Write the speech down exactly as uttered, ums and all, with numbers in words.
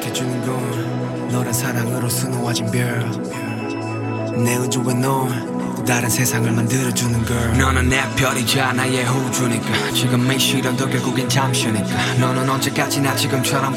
따뜻해주는 건 너란 사랑으로 수놓아진 별. 내 우주에 넌 또 다른 세상을 만들어주는 걸. 너는 내 별이자 나의 호주니까 지금의 시련도 결국엔 잠시니까. 너는 언제까지나 지금처럼